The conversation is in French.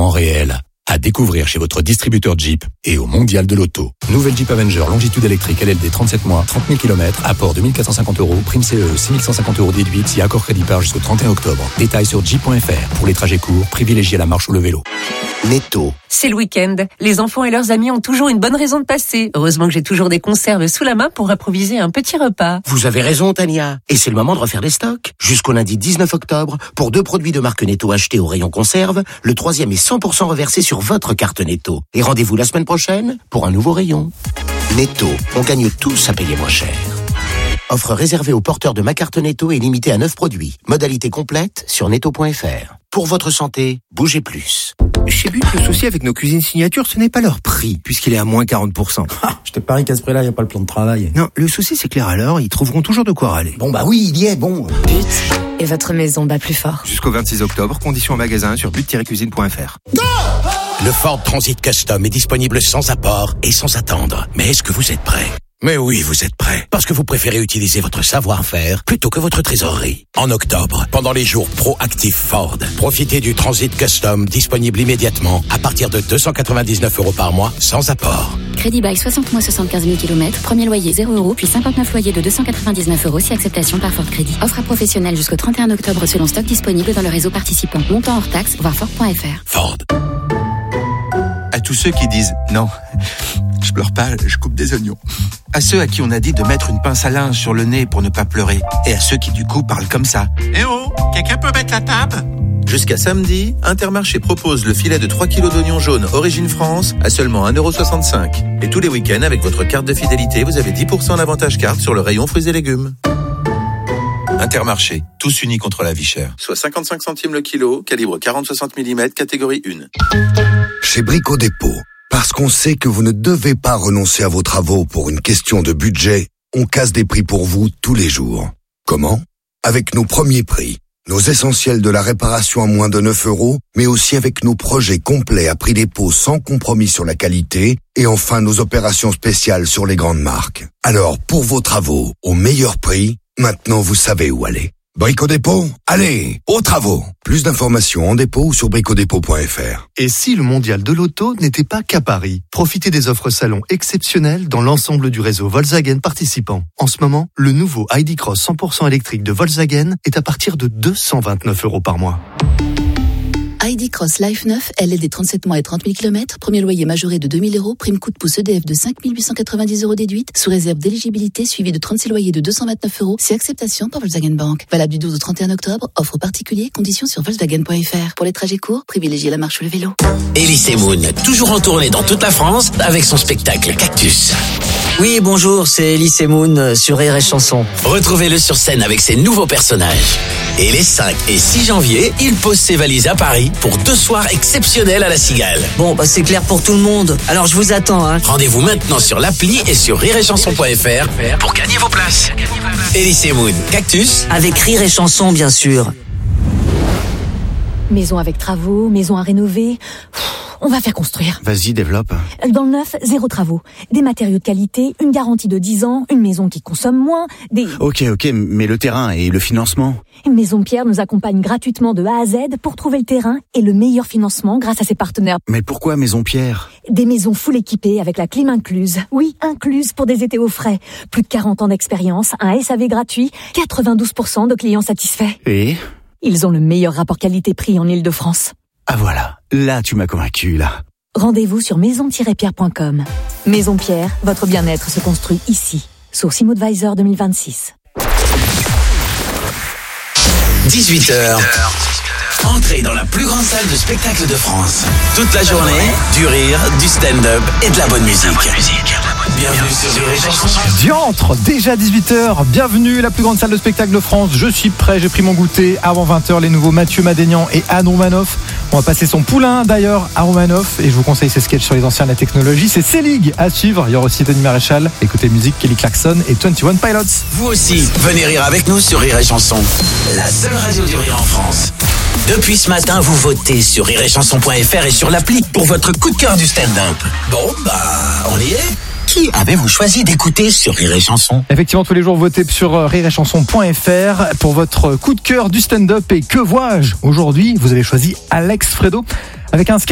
temps réel. À découvrir chez votre distributeur Jeep et au Mondial de l'Auto. Nouvelle Jeep Avenger longitude électrique LLD 37 mois, 30 000 km, apport 2450 €, prime CE, 6150 € déduite si accord crédit par jusqu'au 31 octobre. Détails sur jeep.fr. Pour les trajets courts, privilégiez la marche ou le vélo. Netto. C'est le week-end. Les enfants et leurs amis ont toujours une bonne raison de passer. Heureusement que j'ai toujours des conserves sous la main pour improviser un petit repas. Vous avez raison, Tania. Et c'est le moment de refaire des stocks. Jusqu'au lundi 19 octobre, pour 2 produits de marque Netto achetés au rayon conserve, le 3e est 100% reversé sur votre carte Netto. Et rendez-vous la semaine prochaine pour un nouveau rayon. Netto, on gagne tous à payer moins cher. Offre réservée aux porteurs de ma carte Netto et limitée à 9 produits. Modalité complète sur netto.fr. Pour votre santé, bougez plus. Chez But, le souci avec nos cuisines signatures, ce n'est pas leur prix, puisqu'il est à moins 40%. Je te parie qu'à ce prix-là, il n'y a pas le plan de travail. Non, le souci, c'est que les râleurs, ils trouveront toujours de quoi râler. Bon, bah oui, il y est, bon. But et votre maison bat plus fort. Jusqu'au 26 octobre, conditions en magasin sur but-cuisine.fr. Le Ford Transit Custom est disponible sans apport et sans attendre. Mais est-ce que vous êtes prêts ? Mais oui, vous êtes prêts. Parce que vous préférez utiliser votre savoir-faire plutôt que votre trésorerie. En octobre, pendant les jours proactifs Ford, profitez du Transit Custom disponible immédiatement à partir de 299 € par mois sans apport. Crédit bail 60 mois 75 000 km, premier loyer 0 €, puis 59 loyers de 299 € si acceptation par Ford Crédit. Offre à professionnels jusqu'au 31 octobre selon stock disponible dans le réseau participant. Montant hors taxe, voir Ford.fr. Ford. À tous ceux qui disent non, je pleure pas, je coupe des oignons. À ceux à qui on a dit de mettre une pince à linge sur le nez pour ne pas pleurer. Et à ceux qui du coup parlent comme ça. Eh oh, quelqu'un peut mettre la table ? Jusqu'à samedi, Intermarché propose le filet de 3 kg d'oignons jaunes Origine France à seulement 1,65 €. Et tous les week-ends, avec votre carte de fidélité, vous avez 10% d'avantage carte sur le rayon fruits et légumes. Intermarché, tous unis contre la vie chère. Soit 55 centimes le kilo, calibre 40-60 mm, catégorie 1. Chez Brico Dépôt, parce qu'on sait que vous ne devez pas renoncer à vos travaux pour une question de budget, on casse des prix pour vous tous les jours. Comment ? Avec nos premiers prix, nos essentiels de la réparation à moins de 9 €, mais aussi avec nos projets complets à prix dépôt sans compromis sur la qualité, et enfin nos opérations spéciales sur les grandes marques. Alors, pour vos travaux, au meilleur prix, maintenant vous savez où aller. Brico Dépôt, allez, aux travaux. Plus d'informations en dépôt ou sur bricodépôt.fr. Et si le mondial de l'auto n'était pas qu'à Paris ? Profitez des offres salon exceptionnelles dans l'ensemble du réseau Volkswagen participant. En ce moment, le nouveau ID Cross 100% électrique de Volkswagen est à partir de 229 € par mois. ID Cross Life 9, LLD 37 mois et 30 000 km, premier loyer majoré de 2 000 €, prime coup de pouce EDF de 5 890 € déduite, sous réserve d'éligibilité suivi de 36 loyers de 229 €, c'est acceptation par Volkswagen Bank. Valable du 12 au 31 octobre, offre particulier, conditions sur Volkswagen.fr. Pour les trajets courts, privilégiez la marche ou le vélo. Elise Moon, toujours en tournée dans toute la France avec son spectacle Cactus. Oui, bonjour, c'est Elise Moon sur Rire et Chanson. Retrouvez-le sur scène avec ses nouveaux personnages. Et les 5 et 6 janvier, il pose ses valises à Paris pour 2 soirs exceptionnels à la Cigale. Bon, c'est clair pour tout le monde. Alors je vous attends, hein. Rendez-vous maintenant sur l'appli et sur rireetchanson.fr pour gagner vos places. Elise Moon, Cactus. Avec Rire et Chanson, bien sûr. Maison avec travaux, maison à rénover. On va faire construire. Vas-y, développe. Dans le neuf, 0 travaux. Des matériaux de qualité, une garantie de 10 ans, une maison qui consomme moins, des... Ok, mais le terrain et le financement ? Maison Pierre nous accompagne gratuitement de A à Z pour trouver le terrain et le meilleur financement grâce à ses partenaires. Mais pourquoi Maison Pierre ? Des maisons full équipées avec la clim incluse. Oui, incluse pour des étés au frais. Plus de 40 ans d'expérience, un SAV gratuit, 92% de clients satisfaits. Et ? Ils ont le meilleur rapport qualité-prix en Île-de-France. Ah voilà, là tu m'as convaincu, là. Rendez-vous sur maison-pierre.com. Maison Pierre, votre bien-être se construit ici. Source ImmoAdvisor 2026. 18h. Entrez dans la plus grande salle de spectacle de France. Toute la journée, du rire, du stand-up et de la bonne musique. Bienvenue sur Rire et Chanson. Diantre, déjà 18h, bienvenue, la plus grande salle de spectacle de France. Je suis prêt, j'ai pris mon goûter. Avant 20h, les nouveaux Mathieu Madénian et Anne Romanoff. On va passer son poulain d'ailleurs à Romanoff. Et je vous conseille ses sketchs sur les anciens de la technologie. C'est C-League à suivre. Il y aura aussi Denis Maréchal. Écoutez musique, Kelly Clarkson et 21 Pilots. Vous aussi, venez rire avec nous sur Rire et Chanson. La seule radio du rire en France. Depuis ce matin, vous votez sur rireetchanson.fr et sur l'appli pour votre coup de cœur du stand-up. Bon, on y est. Qui avez-vous choisi d'écouter sur Rire et Chanson ? Effectivement, tous les jours, votez sur rireetchanson.fr pour votre coup de cœur du stand-up. Et que vois-je ? Aujourd'hui, vous avez choisi Alex Fredo avec un sketch